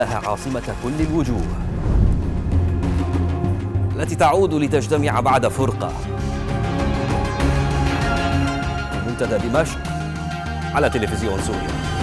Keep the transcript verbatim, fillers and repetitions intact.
عاصمة كل الوجوه التي تعود لتجتمع بعد فرقة في منتدى دمشق على تلفزيون سوريا.